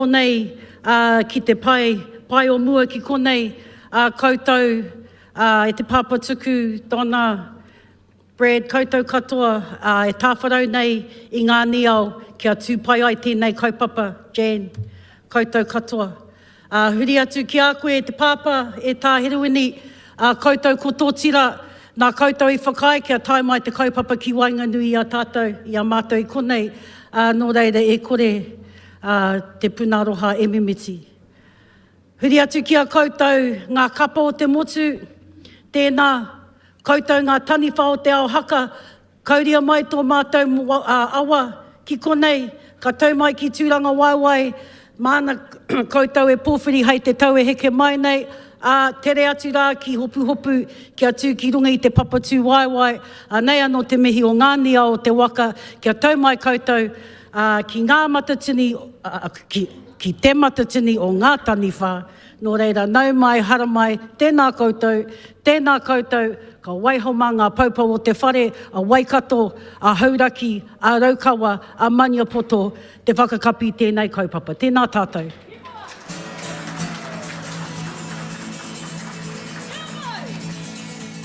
Nei, ki te pai o mua ki konei, koutou, e te papa tuku tōna Brad, koutou katoa, e tāwharau nei i ngā niau kia tūpai ai tēnei kaupapa, Jan, koutou katoa. Huri atu ki a koe te papa e tā heruini, koutou ko tō tira, nā koutou i whakai kia tai mai te kaupapa ki Wainganui a tātou, i a mātou i konei, nō reira e kore te punaroha e mimiti. Huri atu ki a koutou ngā kapa o te motu, tēnā koutou ngā taniwha o te ao haka, kauria mai tō mātou awa ki konei, ka tau mai ki tūranga waiwai, mana koutou e pōwhiri hei te tau e heke mai nei, tere atu rā ki hopu hopu, kia tū ki runga i te papatū waiwai, nei anō te mihi o ngānia o te waka, kia tau mai koutou, ki ngā matatini, ki te matatini o ngā taniwha, nō reira, nau mai, hara mai, tēnā koutou, ka waihoma ngā paupau o te whare, a waikato, a hauraki, a raukawa, a maniapoto, te whakakapi tēnei kaupapa. Tēnā tātou.